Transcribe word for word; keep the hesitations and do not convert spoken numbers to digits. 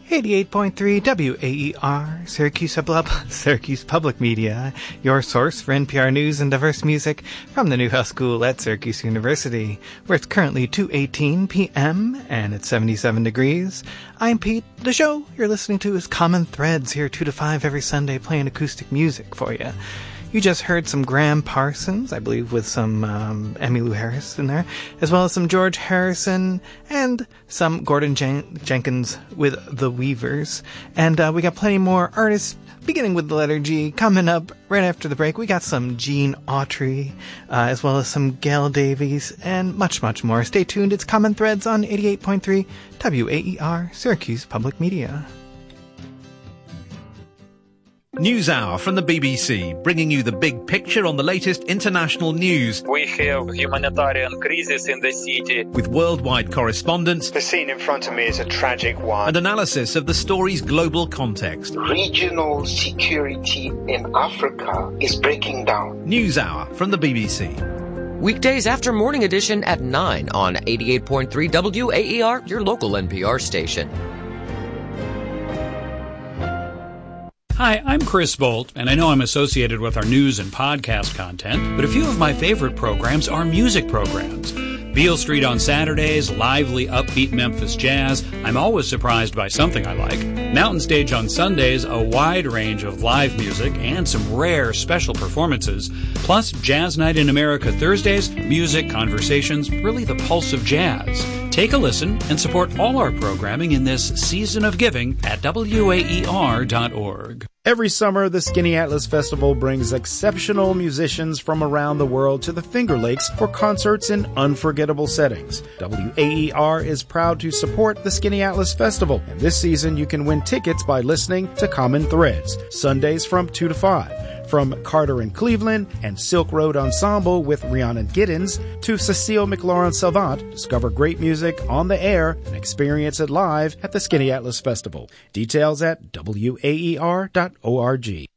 eighty-eight point three W A E R, Syracuse, Pub- Syracuse Public Media, your source for N P R news and diverse music from the Newhouse School at Syracuse University, where it's currently two eighteen p.m. and it's seventy-seven degrees. I'm Pete. The show you're listening to is Common Threads, here two to five every Sunday, playing acoustic music for you. You just heard some Graham Parsons, I believe, with some um, Emmylou Harris in there, as well as some George Harrison and some Gordon Jen- Jenkins with The Weavers. And uh, we got plenty more artists, beginning with the letter G. Coming up right after the break, we got some Gene Autry, uh, as well as some Gail Davies, and much, much more. Stay tuned. It's Common Threads on eighty-eight point three W A E R, Syracuse Public Media. News Hour from the B B C, bringing you the big picture on the latest international news. We have humanitarian crisis in the city. With worldwide correspondents. The scene in front of me is a tragic one. And analysis of the story's global context. Regional security in Africa is breaking down. News Hour from the B B C. Weekdays after Morning Edition at nine on eighty-eight point three W A E R, your local N P R station. Hi, I'm Chris Bolt, and I know I'm associated with our news and podcast content, but a few of my favorite programs are music programs. Beale Street on Saturdays, lively, upbeat Memphis jazz. I'm always surprised by something I like. Mountain Stage on Sundays, a wide range of live music and some rare special performances. Plus, Jazz Night in America Thursdays, music, conversations, really the pulse of jazz. Take a listen and support all our programming in this season of giving at W A E R dot org. Every summer, the Skinny Atlas Festival brings exceptional musicians from around the world to the Finger Lakes for concerts in unforgettable settings. W A E R is proud to support the Skinny Atlas Festival, and this season you can win tickets by listening to Common Threads, Sundays from two to five. From Carter and Cleveland and Silk Road Ensemble with Rhiannon Giddens to Cecile McLaurin Savant, discover great music on the air and experience it live at the Skinny Atlas Festival. Details at W A E R dot org.